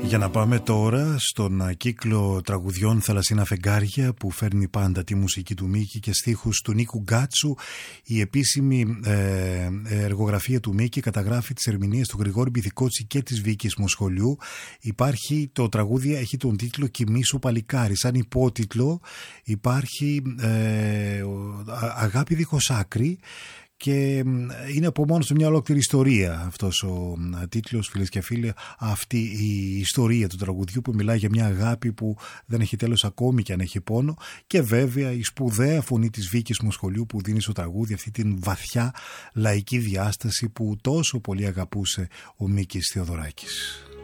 Για να πάμε τώρα στον κύκλο τραγουδιών Θαλασσίνα Φεγγάρια που φέρνει πάντα τη μουσική του Μίκη και στίχους του Νίκου Γκάτσου. Η επίσημη εργογραφία του Μίκη καταγράφει τις ερμηνείες του Γρηγόρη Μπιθικότσι και της Βίκης Μοσχολιού. Υπάρχει, το τραγούδι έχει τον τίτλο «Κοιμήσου παλικάρι». Σαν υπότιτλο υπάρχει «Αγάπη δίχως άκρη». Και είναι από μόνος του μια ολόκληρη ιστορία αυτός ο τίτλος, φίλες και φίλοι, αυτή η ιστορία του τραγουδιού που μιλάει για μια αγάπη που δεν έχει τέλος ακόμη και αν έχει πόνο, και βέβαια η σπουδαία φωνή της Βίκης Μοσχολιού που δίνει στο τραγούδι αυτή την βαθιά λαϊκή διάσταση που τόσο πολύ αγαπούσε ο Μίκης Θεοδωράκης.